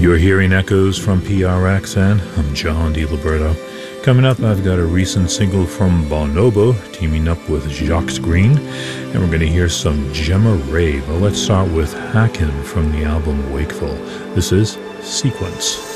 You're hearing echoes from PRXN. I'm John DiLiberto. Coming up, I've got a recent single from Bonobo teaming up with Jacques Green, and we're going to hear some Gemma Ray. But let's start with Hacken from the album Wakeful. This is Sequence.